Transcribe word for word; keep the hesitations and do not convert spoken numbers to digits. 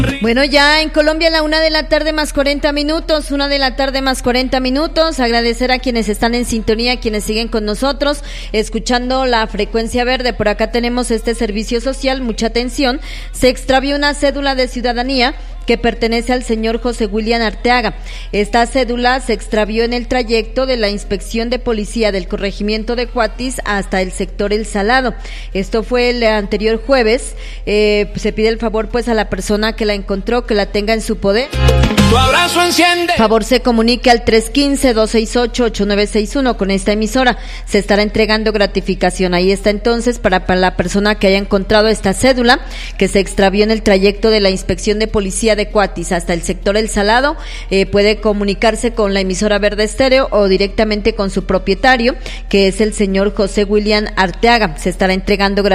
Bueno, ya en Colombia a la una de la tarde más cuarenta minutos, una de la tarde más cuarenta minutos, agradecer a quienes están en sintonía, quienes siguen con nosotros, escuchando la frecuencia verde. Por acá tenemos este servicio social, mucha atención, se extravió una cédula de ciudadanía que pertenece al señor José William Arteaga. Esta cédula se extravió en el trayecto de la inspección de policía del corregimiento de Cuatis hasta el sector El Salado. Esto fue el anterior jueves. Eh, se pide el favor pues a la persona que la encontró que la tenga en su poder. Tu abrazo enciende. Favor se comunique al tres uno cinco, dos seis ocho, ocho nueve seis uno. Con esta emisora se estará entregando gratificación. Ahí está entonces para, para la persona que haya encontrado esta cédula que se extravió en el trayecto de la inspección de policía de Cuatis hasta el sector El Salado. Eh, puede comunicarse con la emisora Verde Estéreo o directamente con su propietario, que es el señor José William Arteaga. Se estará entregando gratificación